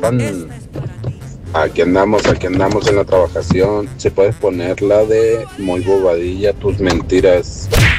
Juan. Aquí andamos en la trabajación. ¿Se puede poner la de muy bobadilla tus mentiras?